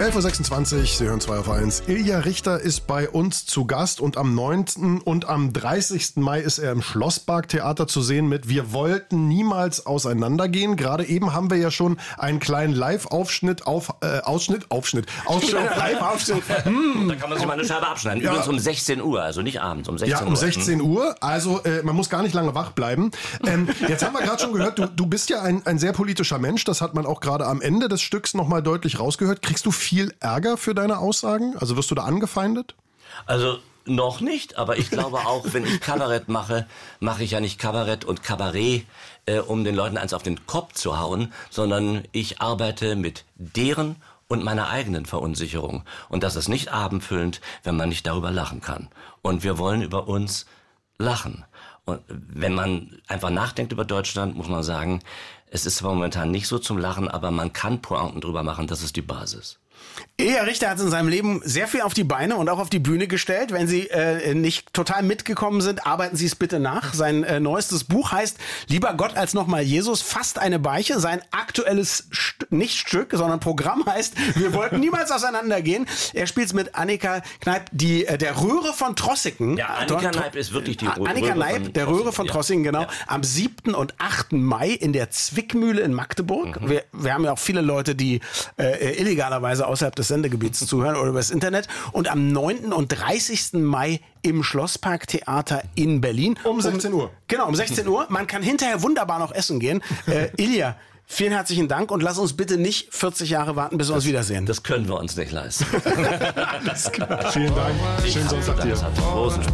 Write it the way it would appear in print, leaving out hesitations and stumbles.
11.26 Uhr, Sie hören 2 auf 1. Ilja Richter ist bei uns zu Gast und am 9. und am 30. Mai ist er im Schlossparktheater zu sehen mit Wir wollten niemals auseinandergehen. Gerade eben haben wir ja schon einen kleinen Live-Aufschnitt, Live-Aufschnitt. Da kann man sich mal eine Scheibe abschneiden. Übrigens um 16 Uhr, also nicht abends, um 16 Uhr. Ja, um 16 Uhr. Also man muss gar nicht lange wach bleiben. Jetzt haben wir gerade schon gehört, du bist ja ein sehr politischer Mensch. Das hat man auch gerade am Ende des Stücks nochmal deutlich rausgehört. Kriegst du viel Ärger für deine Aussagen? Also wirst du da angefeindet? Also noch nicht, aber ich glaube auch, wenn ich Kabarett mache, mache ich ja nicht Kabarett und Kabarett, um den Leuten eins auf den Kopf zu hauen, sondern ich arbeite mit deren und meiner eigenen Verunsicherung. Und das ist nicht abendfüllend, wenn man nicht darüber lachen kann. Und wir wollen über uns lachen. Und wenn man einfach nachdenkt über Deutschland, muss man sagen, es ist zwar momentan nicht so zum Lachen, aber man kann Pointen drüber machen, das ist die Basis. Ilja Richter hat in seinem Leben sehr viel auf die Beine und auch auf die Bühne gestellt. Wenn Sie nicht total mitgekommen sind, arbeiten Sie es bitte nach. Sein neuestes Buch heißt Lieber Gott als nochmal Jesus, fast eine Beiche. Sein aktuelles nicht Stück, sondern Programm heißt Wir wollten niemals auseinandergehen. Er spielt mit Annika Kneip, der Röhre von Trossiken. Ja, Annika Kneip ist wirklich die Röhre. Annika Kneip, der Röhre von Trossiken, genau. Ja. Am 7. und 8. Mai in der Zwickmühle in Magdeburg. Mhm. Wir haben ja auch viele Leute, die illegalerweise außerhalb des Sendegebiets zuhören oder übers Internet. Und am 9. und 30. Mai im Schlossparktheater in Berlin. Um 16 Uhr. Genau, um 16 Uhr. Man kann hinterher wunderbar noch essen gehen. Ilja, vielen herzlichen Dank und lass uns bitte nicht 40 Jahre warten, bis wir uns wiedersehen. Das können wir uns nicht leisten. Alles klar. Vielen Dank. Schönen Sonntag dir. Das hat großen Spaß.